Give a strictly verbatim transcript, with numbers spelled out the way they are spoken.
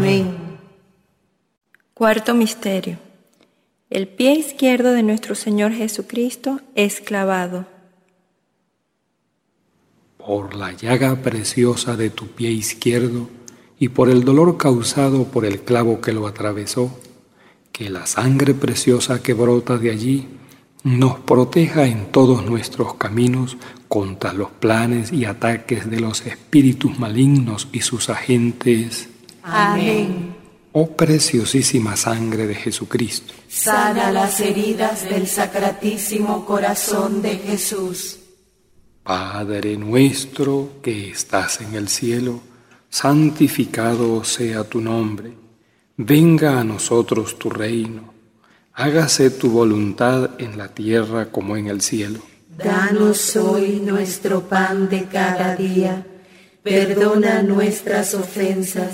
Amén. Cuarto misterio. El pie izquierdo de nuestro Señor Jesucristo es clavado. Por la llaga preciosa de tu pie izquierdo y por el dolor causado por el clavo que lo atravesó, que la sangre preciosa que brota de allí nos proteja en todos nuestros caminos contra los planes y ataques de los espíritus malignos y sus agentes. Amén. Oh preciosísima sangre de Jesucristo, Sana las heridas del Sacratísimo Corazón de Jesús. Padre nuestro que estás en el cielo, santificado sea tu nombre. Venga a nosotros tu reino. Hágase tu voluntad en la tierra como en el cielo. Danos hoy nuestro pan de cada día. Perdona nuestras ofensas,